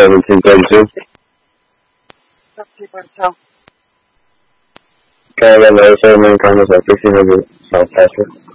7332. Ciao. Carolina, 7 main campus at 1500 South Pasture.